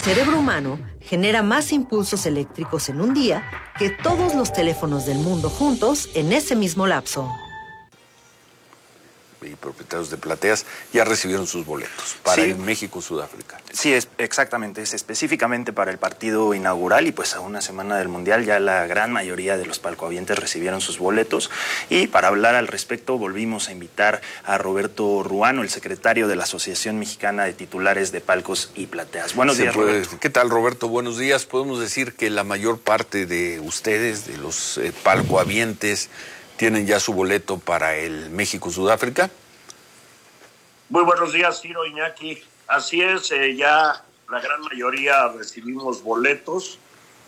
cerebro humano genera más impulsos eléctricos en un día que todos los teléfonos del mundo juntos en ese mismo lapso. Y propietarios de plateas ya recibieron sus boletos para el México-Sudáfrica. Sí, exactamente, es específicamente para el partido inaugural y pues a una semana del Mundial ya la gran mayoría de los palcohabientes recibieron sus boletos y para hablar al respecto volvimos a invitar a Roberto Ruano, el secretario de la Asociación Mexicana de Titulares de Palcos y Plateas. Buenos días, Roberto. ¿Qué tal, Roberto? Buenos días. Podemos decir que la mayor parte de ustedes, de los palcohabientes, ¿tienen ya su boleto para el México-Sudáfrica? Muy buenos días, Ciro, Iñaki. Así es, ya la gran mayoría recibimos boletos.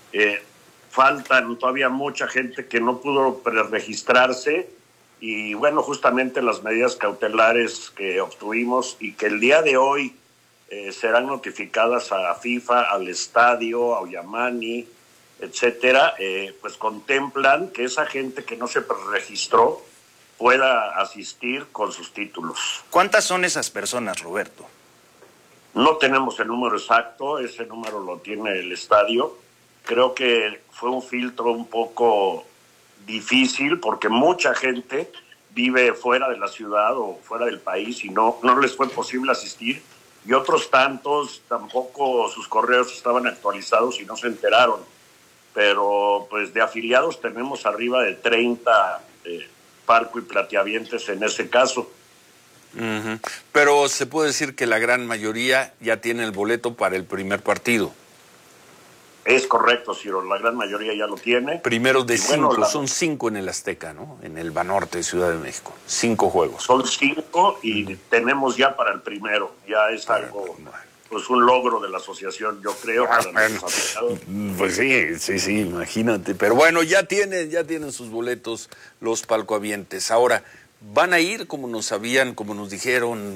Faltan todavía mucha gente que no pudo preregistrarse y bueno, justamente las medidas cautelares que obtuvimos y que el día de hoy serán notificadas a FIFA, al estadio, a Oyamani, etcétera, pues contemplan que esa gente que no se preregistró pueda asistir con sus títulos. ¿Cuántas son esas personas, Roberto? No tenemos el número exacto, ese número lo tiene el estadio. Creo que fue un filtro un poco difícil porque mucha gente vive fuera de la ciudad o fuera del país y no les fue posible asistir. Y otros tantos tampoco sus correos estaban actualizados y no se enteraron. Pero pues de afiliados tenemos arriba de 30 palco y plateavientes en ese caso. Pero se puede decir que la gran mayoría ya tiene el boleto para el primer partido. Es correcto, Ciro, la gran mayoría ya lo tiene. Primero de 5, son 5 en el Azteca, ¿no? En el Banorte de Ciudad de México, 5 juegos. Son 5 y tenemos ya para el primero, ya es algo... Pues un logro de la asociación, yo creo. Pues sí, imagínate. Pero bueno, ya tienen sus boletos los palcohabientes. Ahora, van a ir, como nos dijeron,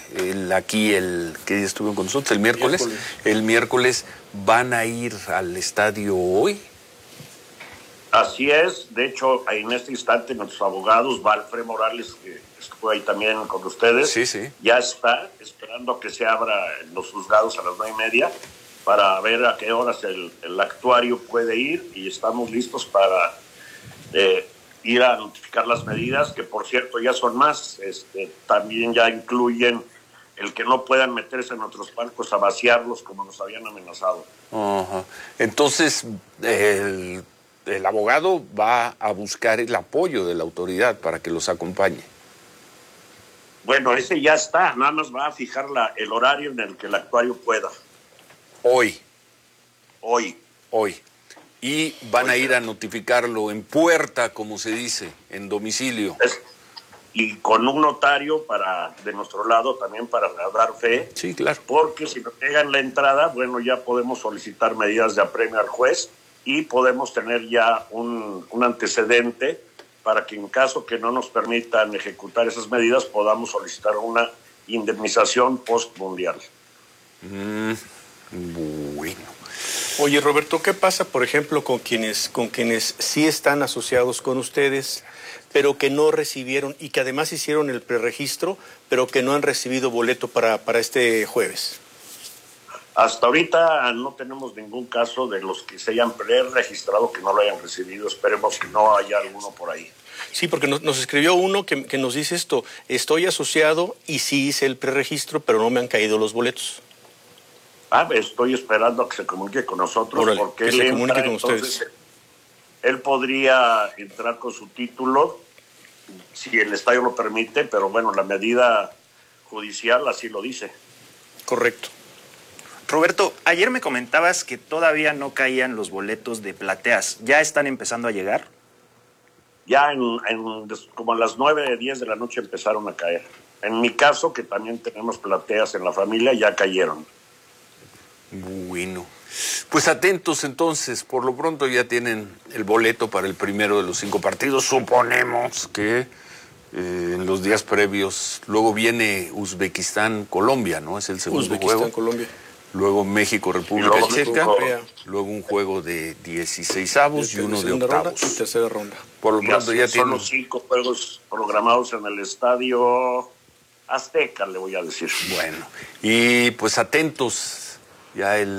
que estuvieron con nosotros, el miércoles. El miércoles van a ir al estadio hoy. Así es, de hecho, en este instante nuestros abogados, Valfred Morales, que estuvo ahí también con ustedes, ya está esperando que se abra los juzgados a las 9:30 para ver a qué horas el actuario puede ir y estamos listos para ir a notificar las medidas, que por cierto ya son más, también ya incluyen el que no puedan meterse en otros palcos a vaciarlos como nos habían amenazado. Entonces, el abogado va a buscar el apoyo de la autoridad para que los acompañe. Bueno, ese ya está, nada más va a fijar el horario en el que el actuario pueda. Hoy. Y van a ir a notificarlo en puerta, como se dice, en domicilio. Y con un notario de nuestro lado también para dar fe. Sí, claro. Porque si nos llegan la entrada, bueno, ya podemos solicitar medidas de apremio al juez y podemos tener ya un antecedente para que en caso que no nos permitan ejecutar esas medidas podamos solicitar una indemnización post-mundial. Bueno. Oye, Roberto, ¿qué pasa, por ejemplo, con quienes sí están asociados con ustedes, pero que no recibieron y que además hicieron el preregistro, pero que no han recibido boleto para este jueves? Hasta ahorita no tenemos ningún caso de los que se hayan preregistrado que no lo hayan recibido. Esperemos que no haya alguno por ahí. Sí, porque nos escribió uno que nos dice esto: estoy asociado y sí hice el preregistro, pero no me han caído los boletos. Estoy esperando a que se comunique con nosotros. Órale, porque que él se comunique con entonces, ustedes. Él podría entrar con su título si el estadio lo permite, pero bueno, la medida judicial así lo dice. Correcto. Roberto, ayer me comentabas que todavía no caían los boletos de plateas. ¿Ya están empezando a llegar? Ya como a las 9:10 de la noche empezaron a caer. En mi caso, que también tenemos plateas en la familia, ya cayeron. Bueno, pues atentos entonces. Por lo pronto ya tienen el boleto para el primero de los 5 partidos. Suponemos que en los días previos, luego viene Uzbekistán-Colombia, ¿no? Es el segundo juego. Uzbekistán-Colombia. Luego México-República Checa, luego un juego de 16avos y uno de octavos. Y tercera ronda. Por lo pronto ya son los 5 juegos programados en el estadio Azteca, le voy a decir. Bueno, y pues atentos, ya el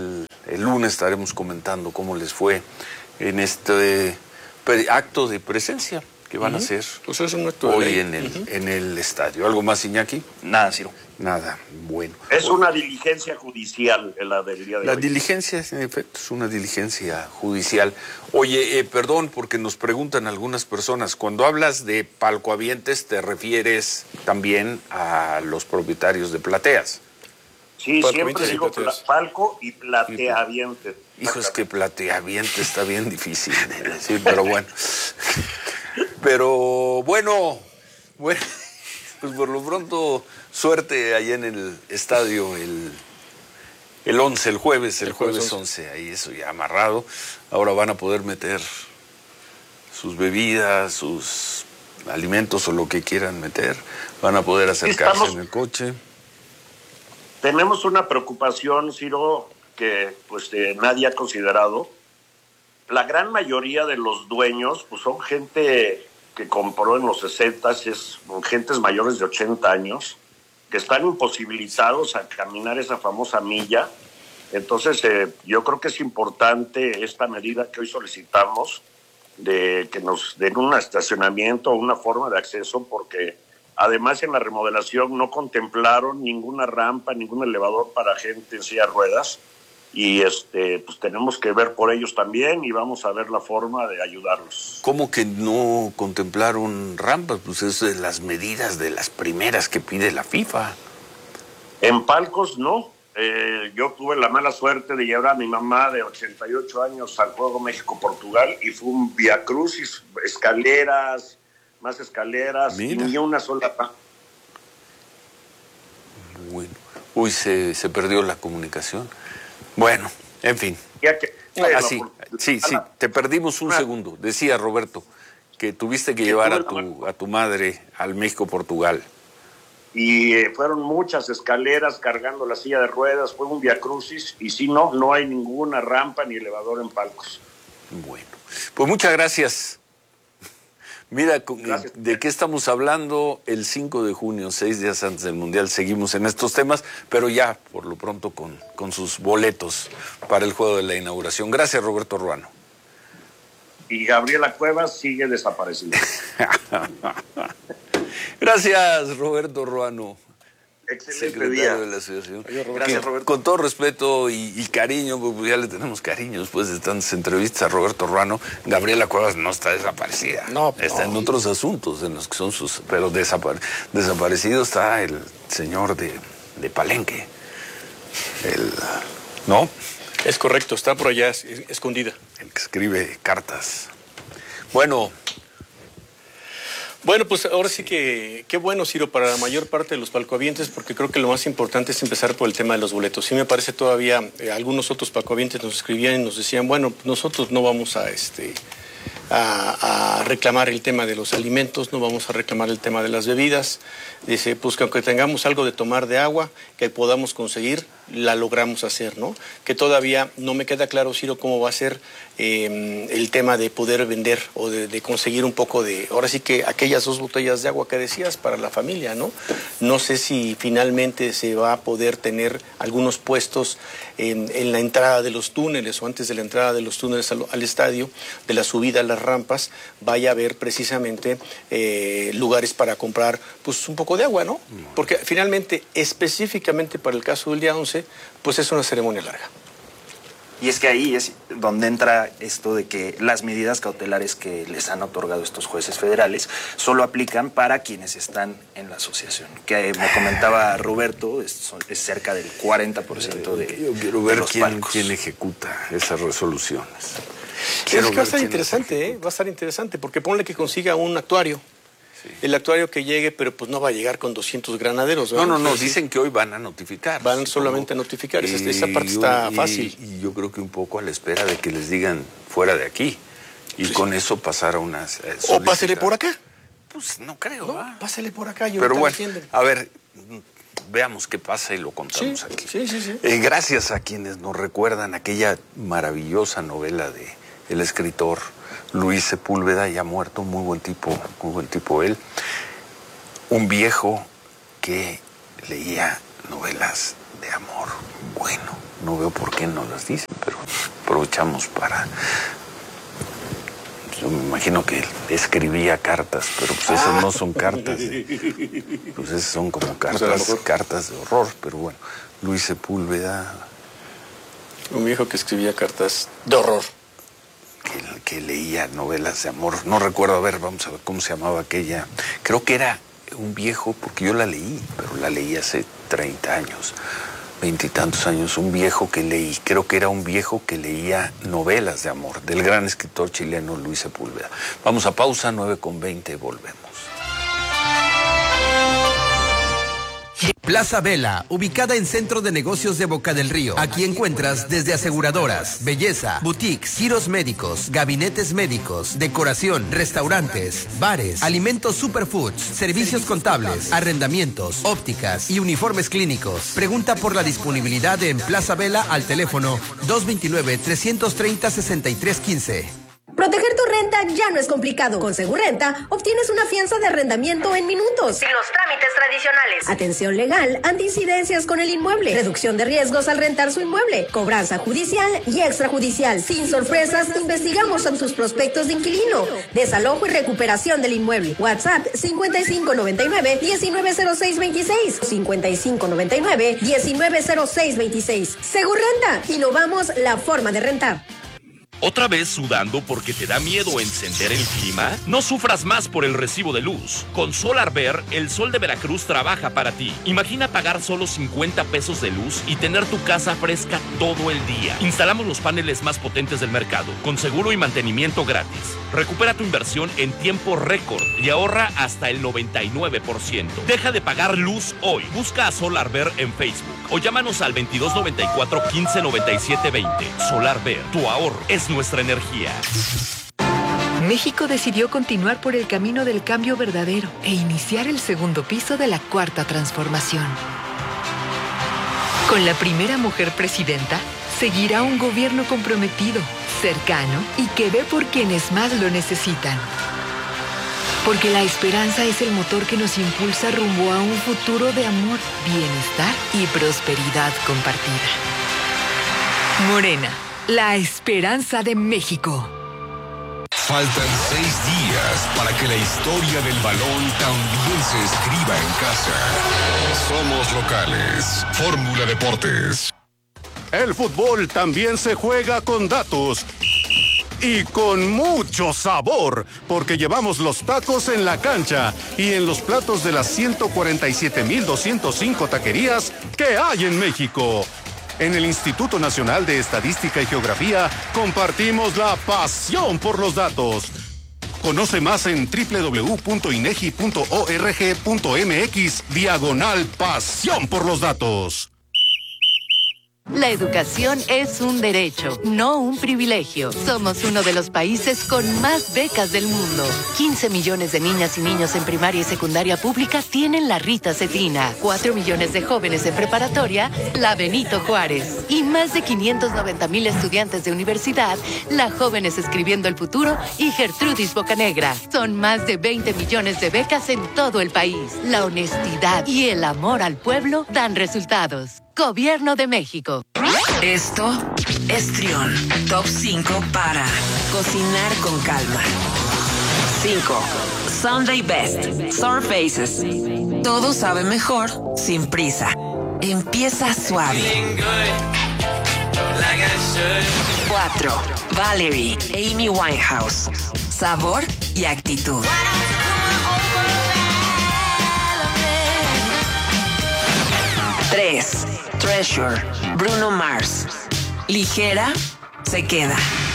el lunes estaremos comentando cómo les fue en este acto de presencia que van a hacer pues es un acto hoy de en el estadio. ¿Algo más, Iñaki? Nada, Ciro. Nada, bueno. Es una diligencia judicial la del día de La hoy. diligencia, en efecto, es una diligencia judicial. Oye, perdón, porque nos preguntan algunas personas, cuando hablas de palcoavientes, ¿te refieres también a los propietarios de plateas? Sí, siempre Palcoavientes y digo plateas. palco y plateavientes. Hijo, es que plateaviente está bien difícil de decir, pero bueno. Pero bueno, pues por lo pronto, suerte allá en el estadio el 11, el jueves 11, ahí eso ya amarrado. Ahora van a poder meter sus bebidas, sus alimentos o lo que quieran meter. Van a poder acercarse en el coche. Tenemos una preocupación, Ciro, que pues nadie ha considerado. La gran mayoría de los dueños pues son gente que compró en los 60s, gentes mayores de 80 años, que están imposibilitados a caminar esa famosa milla. Entonces, yo creo que es importante esta medida que hoy solicitamos, de que nos den un estacionamiento o una forma de acceso, porque además en la remodelación no contemplaron ninguna rampa, ningún elevador para gente en silla de ruedas. Y pues tenemos que ver por ellos también y vamos a ver la forma de ayudarlos. ¿Cómo que no contemplaron rampas? Pues es de las medidas de las primeras que pide la FIFA. En palcos no. Yo tuve la mala suerte de llevar a mi mamá de 88 años al Juego México-Portugal y fue un viacrucis, escaleras, más escaleras. Mira. Y ni una sola rampa. Bueno, uy, se perdió la comunicación. Bueno, en fin. Ya que, Así, sí, te perdimos un segundo. Decía Roberto que tuviste que llevar a tu madre al México-Portugal. Y fueron muchas escaleras cargando la silla de ruedas, fue un viacrucis y sí, no hay ninguna rampa ni elevador en palcos. Bueno, pues muchas gracias. Mira, Gracias. ¿de qué estamos hablando? El 5 de junio, 6 días antes del Mundial, seguimos en estos temas, pero ya por lo pronto con sus boletos para el juego de la inauguración. Gracias, Roberto Ruano. Y Gabriela Cuevas sigue desaparecida. Gracias, Roberto Ruano. Excelente Secretario día. de la asociación. Gracias, Roberto. Con todo respeto y cariño, pues ya le tenemos cariño después de tantas entrevistas a Roberto Ruano. Gabriela Cuevas no está desaparecida. No, está en otros asuntos en los que son sus. Pero desaparecido está el señor de Palenque. ¿No? Es correcto, está por allá escondida. El que escribe cartas. Bueno, pues ahora sí que qué bueno, Ciro, para la mayor parte de los palcoavientes, porque creo que lo más importante es empezar por el tema de los boletos. Sí me parece todavía, algunos otros palcoavientes nos escribían y nos decían, bueno, nosotros no vamos a reclamar el tema de los alimentos, no vamos a reclamar el tema de las bebidas. Dice, pues que aunque tengamos algo de tomar de agua, que podamos conseguir, la logramos hacer, ¿no? Que todavía no me queda claro, Ciro, cómo va a ser el tema de poder vender o de conseguir un poco de, ahora sí que aquellas 2 botellas de agua que decías para la familia, ¿no? No sé si finalmente se va a poder tener algunos puestos en la entrada de los túneles o antes de la entrada de los túneles al estadio, de la subida a las rampas, vaya a haber precisamente lugares para comprar pues un poco de agua, ¿no? Porque finalmente, específicamente para el caso del día 11, pues es una ceremonia larga. Y es que ahí es donde entra esto de que las medidas cautelares que les han otorgado estos jueces federales solo aplican para quienes están en la asociación. Que me comentaba Roberto, es cerca del 40% de Yo quiero ver los quién palcos. ejecuta esas resoluciones. Es que Quiero va a ver estar quién las interesante, ejecuta. va a estar interesante, porque ponle que consiga un actuario. Sí. El actuario que llegue, pero pues no va a llegar con 200 granaderos. ¿verdad? No, Sí. dicen que hoy van a notificar. Van supongo. solamente a notificar, esa parte Y- está y- fácil. Y yo creo que un poco a la espera de que les digan fuera de aquí. Y Sí. con eso pasar a unas... O pásele por acá. Pues no creo, No, ¿va? pásele por acá. Pero bueno, a ver, veamos qué pasa y lo contamos aquí. Sí. Gracias a quienes nos recuerdan aquella maravillosa novela de el escritor Luis Sepúlveda, ya muerto, muy buen tipo él. Un viejo que leía novelas de amor. Bueno, no veo por qué no las dicen, pero aprovechamos para... Yo me imagino que escribía cartas, pero pues esas no son cartas. Pues esas son como cartas de horror, pero bueno. Luis Sepúlveda. Un viejo que escribía cartas de horror. Que leía novelas de amor. No recuerdo, a ver, vamos a ver cómo se llamaba aquella. Creo que era un viejo, porque yo la leí, pero la leí hace 30 años. 20 y tantos años, un viejo que leí, creo que era un viejo que leía novelas de amor, del gran escritor chileno Luis Sepúlveda. Vamos a pausa, 9:20, volvemos. Plaza Vela, ubicada en Centro de Negocios de Boca del Río. Aquí encuentras desde aseguradoras, belleza, boutiques, giros médicos, gabinetes médicos, decoración, restaurantes, bares, alimentos superfoods, servicios contables, arrendamientos, ópticas y uniformes clínicos. Pregunta por la disponibilidad en Plaza Vela al teléfono 229-330-6315. Proteger tu renta ya no es complicado. Con Segurrenta obtienes una fianza de arrendamiento en minutos, sin los trámites tradicionales. Atención legal, anti-incidencias con el inmueble, reducción de riesgos al rentar su inmueble, cobranza judicial y extrajudicial. Sin sorpresas, investigamos en tus prospectos de inquilino, desalojo y recuperación del inmueble. WhatsApp 5599-190626. 5599-190626. Segurrenta, innovamos la forma de rentar. ¿Otra vez sudando porque te da miedo encender el clima? No sufras más por el recibo de luz. Con Solarver, el sol de Veracruz trabaja para ti. Imagina pagar solo 50 pesos de luz y tener tu casa fresca todo el día. Instalamos los paneles más potentes del mercado, con seguro y mantenimiento gratis. Recupera tu inversión en tiempo récord y ahorra hasta el 99%. Deja de pagar luz hoy. Busca a Solarver en Facebook o llámanos al 2294 1597 20. Solarver, tu ahorro es nuestra energía. México decidió continuar por el camino del cambio verdadero e iniciar el segundo piso de la cuarta transformación. Con la primera mujer presidenta, seguirá un gobierno comprometido, cercano y que ve por quienes más lo necesitan. Porque la esperanza es el motor que nos impulsa rumbo a un futuro de amor, bienestar y prosperidad compartida. Morena, la esperanza de México. Faltan 6 días para que la historia del balón también se escriba en casa. Somos locales. Fórmula Deportes. El fútbol también se juega con datos. Y con mucho sabor, porque llevamos los tacos en la cancha y en los platos de las 147,205 taquerías que hay en México. En el Instituto Nacional de Estadística y Geografía compartimos la pasión por los datos. Conoce más en www.inegi.org.mx/pasión por los datos. La educación es un derecho, no un privilegio. Somos uno de los países con más becas del mundo. 15 millones de niñas y niños en primaria y secundaria pública tienen la Rita Cetina. 4 millones de jóvenes en preparatoria, la Benito Juárez. Y más de 590,000 estudiantes de universidad, la Jóvenes Escribiendo el Futuro y Gertrudis Bocanegra. Son más de 20 millones de becas en todo el país. La honestidad y el amor al pueblo dan resultados. Gobierno de México. Esto es Trión. Top 5 para cocinar con calma. 5. Sunday Best. Surfaces. Todo sabe mejor sin prisa. Empieza suave. 4. Valerie. Amy Winehouse. Sabor y actitud. 3. Treasure, Bruno Mars. Ligera, se queda.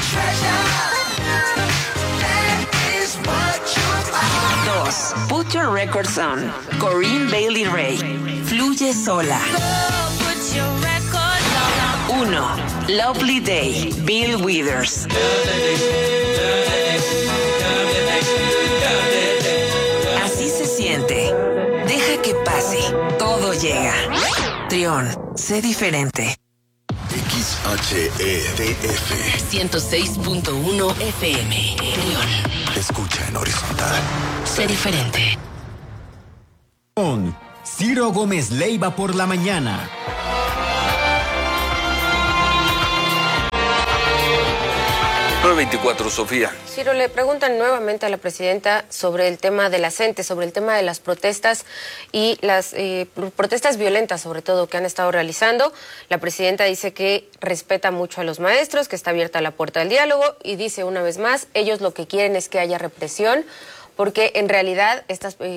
2. Put Your Records On, Corinne Bailey Rae. Fluye sola. 1. Lovely Day, Bill Withers. Así se siente. Deja que pase. Todo llega. Trión, sé diferente. XHEDF 106.1 FM. Trión. Escucha en horizontal. Sé diferente. Con Ciro Gómez Leiva por la mañana. 9:24, Sofía. Ciro, le preguntan nuevamente a la presidenta sobre el tema de la CENTE, sobre el tema de las protestas y las protestas violentas, sobre todo, que han estado realizando. La presidenta dice que respeta mucho a los maestros, que está abierta la puerta del diálogo y dice una vez más, ellos lo que quieren es que haya represión, porque en realidad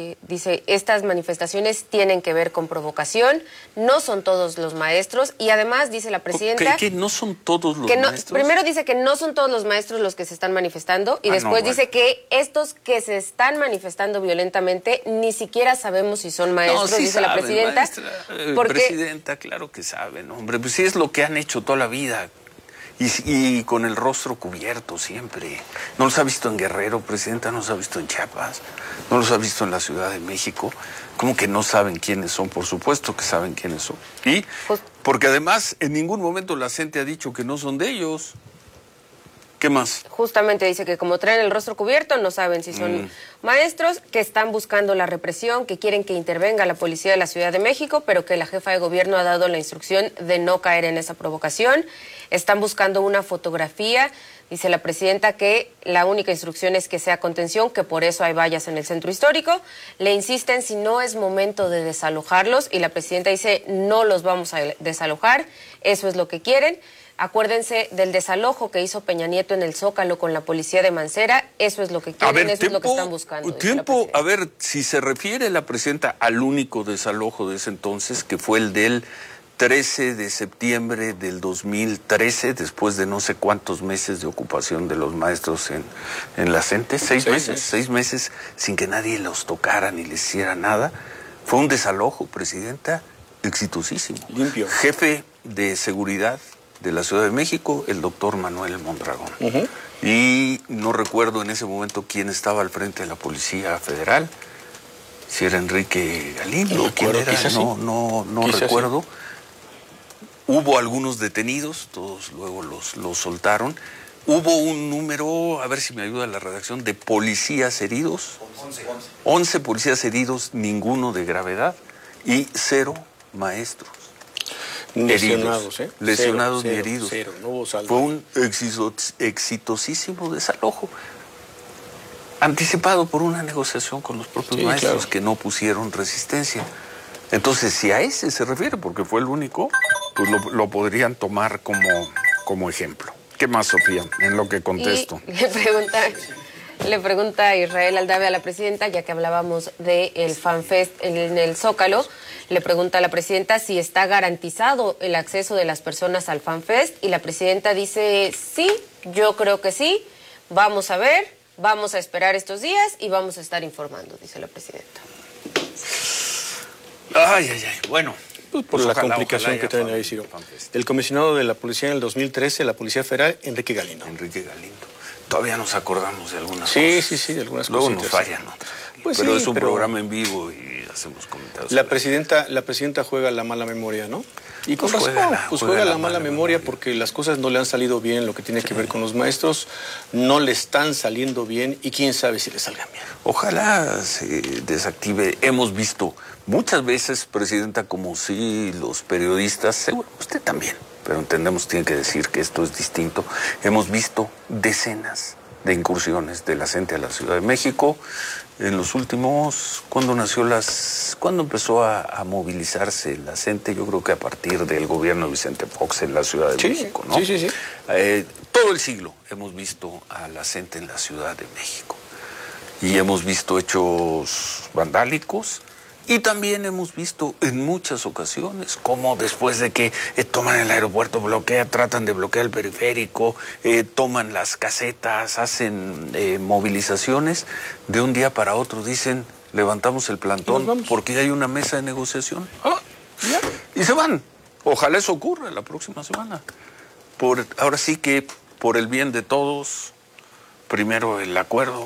estas manifestaciones tienen que ver con provocación, no son todos los maestros, y además dice la presidenta... ¿Que no son todos los maestros? Primero dice que no son todos los maestros los que se están manifestando, y después dice que estos que se están manifestando violentamente ni siquiera sabemos si son maestros, sí dice saben, la presidenta. Presidenta, claro que saben, hombre, pues sí es lo que han hecho toda la vida. Y con el rostro cubierto siempre. ¿No los ha visto en Guerrero, presidenta? ¿No los ha visto en Chiapas? ¿No los ha visto en la Ciudad de México? ¿Cómo que no saben quiénes son? Por supuesto que saben quiénes son. Y porque además en ningún momento la gente ha dicho que no son de ellos. ¿Qué más? Justamente dice que como traen el rostro cubierto, no saben si son maestros, que están buscando la represión, que quieren que intervenga la policía de la Ciudad de México, pero que la jefa de gobierno ha dado la instrucción de no caer en esa provocación. Están buscando una fotografía, dice la presidenta, que la única instrucción es que sea contención, que por eso hay vallas en el centro histórico. Le insisten si no es momento de desalojarlos, y la presidenta dice no los vamos a desalojar, eso es lo que quieren. Acuérdense del desalojo que hizo Peña Nieto en el Zócalo con la policía de Mancera, eso es lo que quieren, eso es lo que están buscando. A ver, si se refiere la presidenta al único desalojo de ese entonces, que fue el del 13 de septiembre del 2013, después de no sé cuántos meses de ocupación de los maestros en la CENTE, 6 meses sin que nadie los tocara ni les hiciera nada. Fue un desalojo, presidenta, exitosísimo. Limpio. Jefe de seguridad de la Ciudad de México, el doctor Manuel Mondragón. Y no recuerdo en ese momento quién estaba al frente de la Policía Federal, si era Enrique Galindo, quién era, no recuerdo. Hubo algunos detenidos, todos luego los soltaron. Hubo un número, a ver si me ayuda la redacción, de policías heridos. 11 policías heridos, ninguno de gravedad, y 0 maestros. Lesionados, lesionados ni heridos. No hubo saldo. Fue un exitosísimo desalojo, anticipado por una negociación con los propios maestros, que no pusieron resistencia. Entonces, si a ese se refiere, porque fue el único, pues lo podrían tomar como ejemplo. ¿Qué más, Sofía, en lo que contesto? Y le pregunta Israel Aldave a la presidenta, ya que hablábamos del FanFest en el Zócalo, le pregunta a la presidenta si está garantizado el acceso de las personas al FanFest, y la presidenta dice sí, yo creo que sí, vamos a ver, vamos a esperar estos días y vamos a estar informando, dice la presidenta. Bueno. Por la complicación que traen ahí, Ciro. El comisionado de la policía en el 2013, la Policía Federal, Enrique Galindo. Todavía nos acordamos de algunas cosas. Sí, de algunas cosas. Luego nos fallan, ¿no? Pues pero es un programa en vivo y hacemos comentarios. La presidenta juega la mala memoria, ¿no? Y con razón, juega la mala memoria porque las cosas no le han salido bien, lo que tiene que ver con los maestros, no le están saliendo bien y quién sabe si le salgan bien. Ojalá se desactive. Hemos visto muchas veces, presidenta, como si los periodistas, seguro usted también, pero entendemos, tiene que decir que esto es distinto. Hemos visto decenas de incursiones de la CENTE a la Ciudad de México. En los últimos, ¿cuándo empezó a movilizarse la CENTE? Yo creo que a partir del gobierno de Vicente Fox en la Ciudad de México, ¿no? Sí. Todo el siglo hemos visto a la CENTE en la Ciudad de México. Y hemos visto hechos vandálicos. Y también hemos visto en muchas ocasiones cómo después de que toman el aeropuerto, tratan de bloquear el periférico, toman las casetas, hacen movilizaciones, de un día para otro dicen, levantamos el plantón porque hay una mesa de negociación. Y se van. Ojalá eso ocurra la próxima semana. Ahora sí que por el bien de todos, primero el acuerdo,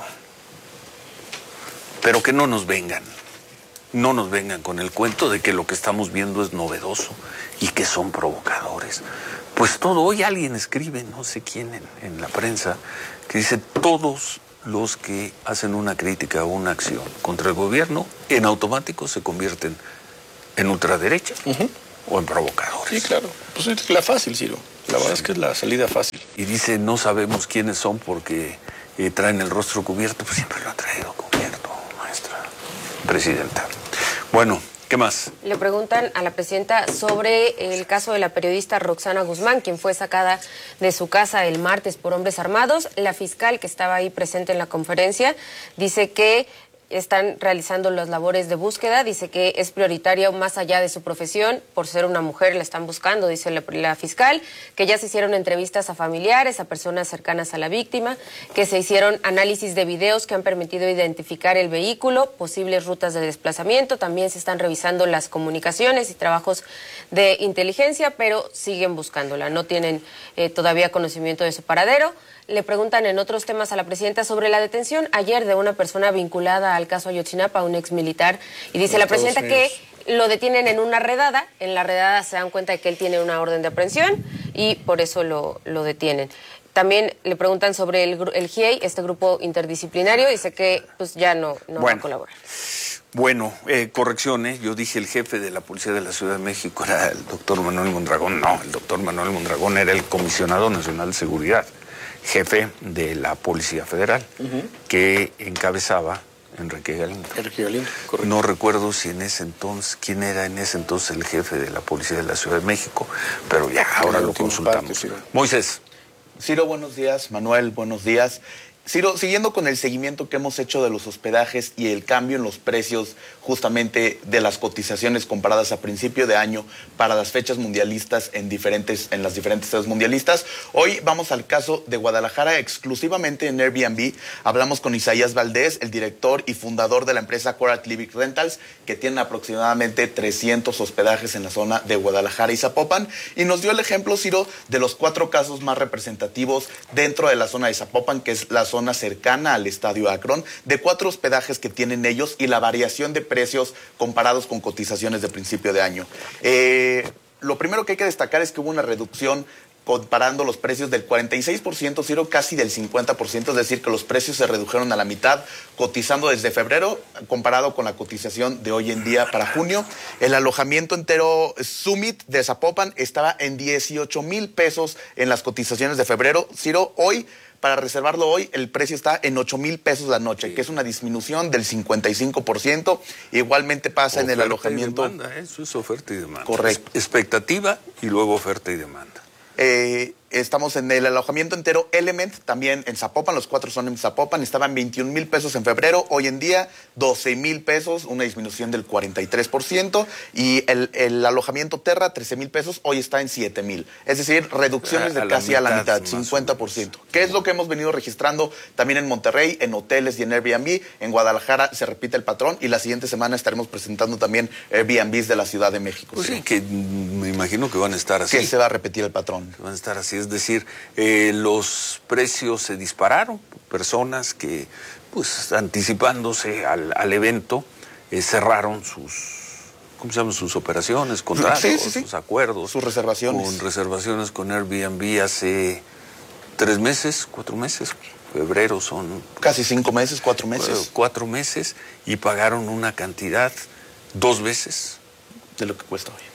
pero que no nos vengan con el cuento de que lo que estamos viendo es novedoso y que son provocadores. Pues hoy alguien escribe, no sé quién en la prensa, que dice todos los que hacen una crítica o una acción contra el gobierno, en automático se convierten en ultraderecha o en provocadores. Sí, claro. Pues es la fácil, Ciro. La verdad es que es la salida fácil. Y dice, no sabemos quiénes son porque traen el rostro cubierto. Pues siempre lo ha traído cubierto, maestra presidenta. Bueno, ¿qué más? Le preguntan a la presidenta sobre el caso de la periodista Roxana Guzmán, quien fue sacada de su casa el martes por hombres armados. La fiscal que estaba ahí presente en la conferencia dice que están realizando las labores de búsqueda, dice que es prioritaria más allá de su profesión, por ser una mujer la están buscando, dice la fiscal, que ya se hicieron entrevistas a familiares, a personas cercanas a la víctima, que se hicieron análisis de videos que han permitido identificar el vehículo, posibles rutas de desplazamiento, también se están revisando las comunicaciones y trabajos de inteligencia, pero siguen buscándola, no tienen todavía conocimiento de su paradero. Le preguntan en otros temas a la presidenta sobre la detención ayer de una persona vinculada al caso Ayotzinapa, un ex militar, y dice la presidenta que lo detienen en una redada, en la redada se dan cuenta de que él tiene una orden de aprehensión y por eso lo detienen. También le preguntan sobre el GIEI, este grupo interdisciplinario, dice que pues ya no va a colaborar. Bueno, corrección, yo dije el jefe de la Policía de la Ciudad de México era el doctor Manuel Mondragón. No, el doctor Manuel Mondragón era el comisionado nacional de seguridad, jefe de la Policía Federal, que encabezaba Enrique Galindo. Correcto. No recuerdo si en ese entonces, quién era en ese entonces el jefe de la Policía de la Ciudad de México, pero ya ahora lo consultamos. Moisés. Ciro, buenos días. Manuel, buenos días. Ciro, siguiendo con el seguimiento que hemos hecho de los hospedajes y el cambio en los precios justamente de las cotizaciones comparadas a principio de año para las fechas mundialistas en las diferentes sedes mundialistas, hoy vamos al caso de Guadalajara exclusivamente en Airbnb. Hablamos con Isaías Valdés, el director y fundador de la empresa Coral Clivic Rentals, que tiene aproximadamente 300 hospedajes en la zona de Guadalajara y Zapopan, y nos dio el ejemplo, Ciro, de los 4 casos más representativos dentro de la zona de Zapopan, que es la zona cercana al Estadio Akron, de 4 hospedajes que tienen ellos y la variación de precios comparados con cotizaciones de principio de año. Lo primero que hay que destacar es que hubo una reducción comparando los precios del 46%, Ciro, casi del 50%, es decir, que los precios se redujeron a la mitad, cotizando desde febrero, comparado con la cotización de hoy en día para junio. El alojamiento entero Summit de Zapopan estaba en 18,000 pesos en las cotizaciones de febrero. Ciro, hoy, para reservarlo hoy, el precio está en 8,000 pesos la noche, que es una disminución del 55%. Igualmente pasa oferta en el alojamiento. Y demanda, eso es oferta y demanda. Correcto. Expectativa y luego oferta y demanda. Estamos en el alojamiento entero Element, también en Zapopan, los 4 son en Zapopan, estaban 21,000 pesos en febrero, hoy en día 12,000 pesos, una disminución del 43%, y el alojamiento Terra, 13,000 pesos, hoy está en 7,000, es decir, reducciones de casi a la mitad, 50%. ¿Qué es lo que hemos venido registrando también en Monterrey, en hoteles y en Airbnb? En Guadalajara se repite el patrón y la siguiente semana estaremos presentando también Airbnbs de la Ciudad de México. Pues sí, que me imagino que van a estar así. Que se va a repetir el patrón. Van a estar así, es decir, los precios se dispararon, personas que, pues, anticipándose al evento, cerraron sus operaciones, contratos, sus acuerdos. Sus reservaciones. Con reservaciones con Airbnb hace 3 meses, 4 meses, febrero son... Casi 5 meses, 4 meses. 4 meses, y pagaron una cantidad 2 veces. De lo que cuesta hoy.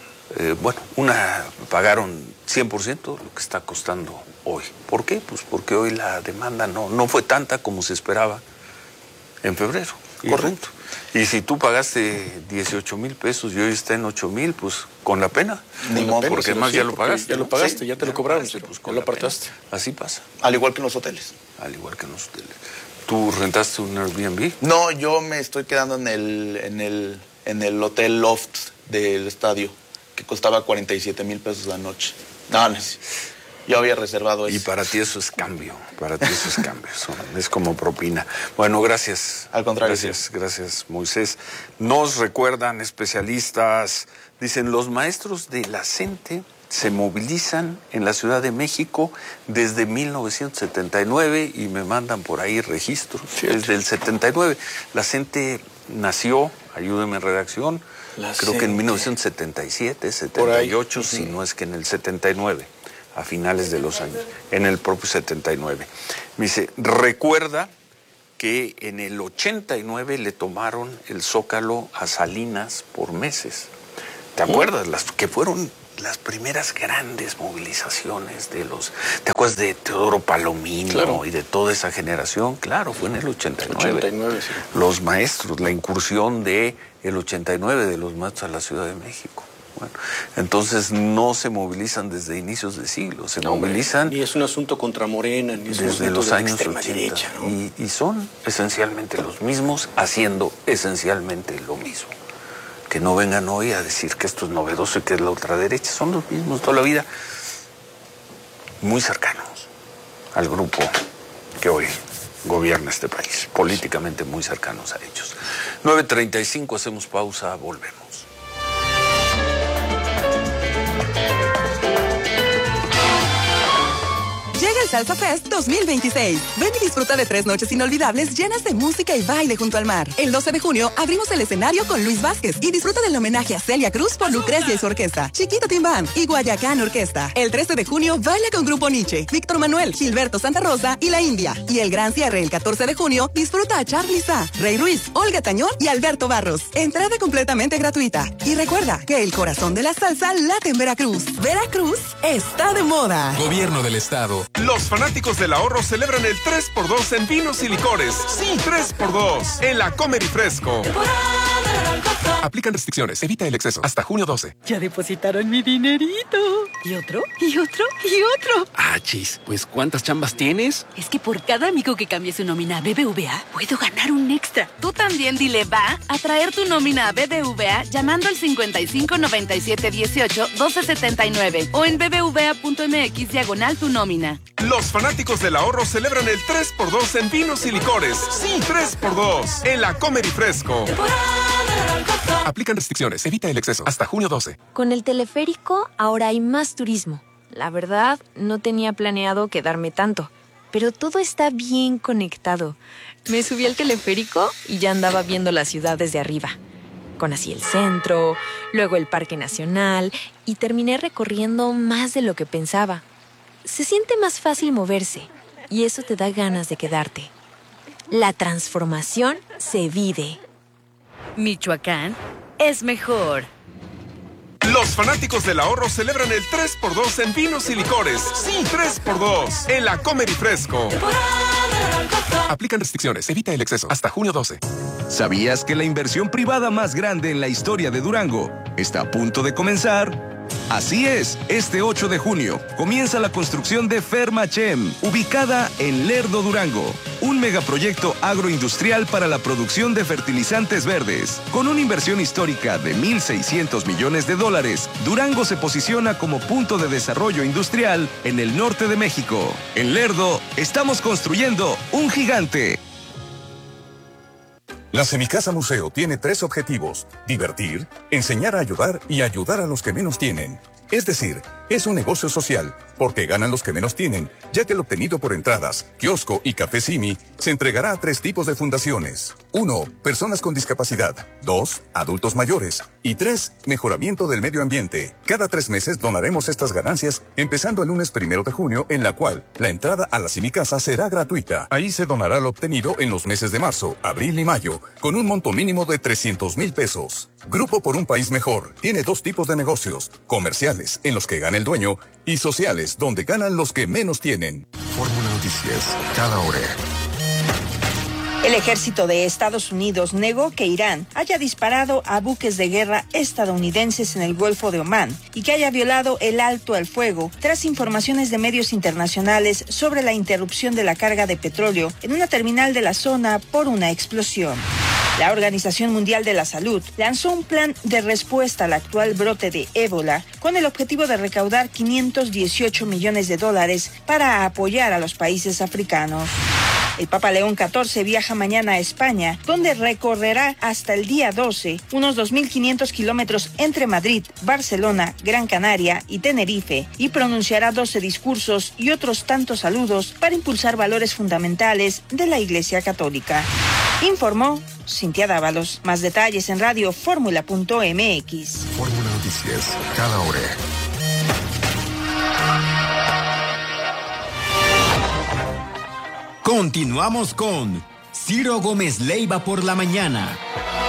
Pagaron 100% lo que está costando hoy. ¿Por qué? Pues porque hoy la demanda no fue tanta como se esperaba en febrero. Correcto. Y si tú pagaste 18,000 pesos y hoy está en 8,000, pues con la pena. Ni modo, porque además ya lo pagaste. Ya lo pagaste, ya te lo cobraron, pues ya lo apartaste. Así pasa. Al igual que en los hoteles. Al igual que en los hoteles. ¿Tú rentaste un Airbnb? No, yo me estoy quedando en el hotel Loft del estadio, que costaba 47,000 pesos la noche. No, yo había reservado eso. Y para ti eso es cambio, es como propina. Bueno, gracias. Al contrario. Gracias, Moisés. Nos recuerdan especialistas, dicen, los maestros de la CENTE se movilizan en la Ciudad de México desde 1979 y me mandan por ahí registros. Desde el 79. La CENTE nació, ayúdenme en redacción, creo que en 1977, 78, si no es que en el 79, a finales de los años, en el propio 79. Me dice, recuerda que en el 89 le tomaron el Zócalo a Salinas por meses. ¿Te acuerdas? Las que fueron las primeras grandes movilizaciones ¿te acuerdas de Teodoro Palomino? Claro. Y de toda esa generación? Claro, fue en el 89. Sí. Los maestros, la incursión del 89 de los maestros a la Ciudad de México. Bueno, entonces no se movilizan desde inicios de siglo, se movilizan... Ni es un asunto contra Morena, ni es un asunto los de años extrema 80, derecha, ¿no? Y son esencialmente los mismos, haciendo esencialmente lo mismo. Que no vengan hoy a decir que esto es novedoso y que es la ultraderecha. Son los mismos toda la vida, muy cercanos al grupo que hoy gobierna este país, políticamente muy cercanos a ellos. 9:35, hacemos pausa, volvemos. Llega el Salsa Fest 2026. Ven y disfruta de 3 noches inolvidables llenas de música y baile junto al mar. El 12 de junio abrimos el escenario con Luis Vázquez y disfruta del homenaje a Celia Cruz por Lucrecia y su orquesta, Chiquito Team Band y Guayacán Orquesta. El 13 de junio baila con Grupo Nietzsche, Víctor Manuel, Gilberto Santa Rosa y La India. Y el gran cierre el 14 de junio disfruta a Charly Sa, Rey Ruiz, Olga Tañón y Alberto Barros. Entrada completamente gratuita. Y recuerda que el corazón de la salsa late en Veracruz. Veracruz está de moda. Gobierno del Estado. Los fanáticos del ahorro celebran el 3x2 en vinos y licores. Sí, 3x2 en la Comer y Fresco. Aplican restricciones. Evita el exceso. Hasta junio 12. Ya depositaron mi dinerito. ¿Y otro? ¿Y otro? ¿Y otro? Ah, chis. Pues, ¿cuántas chambas tienes? Es que por cada amigo que cambie su nómina a BBVA, puedo ganar un extra. Tú también dile va a traer tu nómina a BBVA llamando al 55 97 18 12 79 o en bbva.mx /tu nómina. Los fanáticos del ahorro celebran el 3x2 en vinos y licores. Sí, 3x2 en la Comer y Fresco. Aplican restricciones. Evita el exceso. Hasta junio 12. Con el teleférico ahora hay más turismo. La verdad, no tenía planeado quedarme tanto, pero todo está bien conectado. Me subí al teleférico y ya andaba viendo la ciudad desde arriba. Conocí el centro, luego el Parque Nacional y terminé recorriendo más de lo que pensaba. Se siente más fácil moverse y eso te da ganas de quedarte. La transformación se vive. Michoacán es mejor. Los fanáticos del ahorro celebran el 3x2 en vinos y licores. Sí, 3x2 en la Comer y Fresco. Aplican restricciones. Evita el exceso. Hasta junio 12. ¿Sabías que la inversión privada más grande en la historia de Durango está a punto de comenzar? Así es, este 8 de junio comienza la construcción de Fermachem, ubicada en Lerdo, Durango. Un megaproyecto agroindustrial para la producción de fertilizantes verdes. Con una inversión histórica de $1,600 millones, Durango se posiciona como punto de desarrollo industrial en el norte de México. En Lerdo, estamos construyendo un gigante. La Semicasa Museo tiene 3 objetivos: divertir, enseñar a ayudar y ayudar a los que menos tienen. Es decir, es un negocio social, porque ganan los que menos tienen, ya que el obtenido por entradas, kiosco y café Simi se entregará a 3 tipos de fundaciones. 1. Personas con discapacidad. 2. Adultos mayores. Y 3. Mejoramiento del medio ambiente. Cada 3 meses donaremos estas ganancias, empezando el lunes 1 de junio, en la cual la entrada a la Semicasa será gratuita. Ahí se donará lo obtenido en los meses de marzo, abril y mayo, con un monto mínimo de 300,000 pesos. Grupo por un País Mejor tiene 2 tipos de negocios: comerciales, en los que gana el dueño, y sociales, donde ganan los que menos tienen. Fórmula Noticias, cada hora. El ejército de Estados Unidos negó que Irán haya disparado a buques de guerra estadounidenses en el Golfo de Omán y que haya violado el alto al fuego, tras informaciones de medios internacionales sobre la interrupción de la carga de petróleo en una terminal de la zona por una explosión. La Organización Mundial de la Salud lanzó un plan de respuesta al actual brote de ébola con el objetivo de recaudar $518 millones para apoyar a los países africanos. El Papa León XIV viaja mañana a España, donde recorrerá hasta el día 12 unos 2.500 kilómetros entre Madrid, Barcelona, Gran Canaria y Tenerife, y pronunciará 12 discursos y otros tantos saludos para impulsar valores fundamentales de la Iglesia Católica. Informó Cintia Dávalos. Más detalles en radioformula.mx. Fórmula Noticias, cada hora. Continuamos con Ciro Gómez Leiva por la mañana.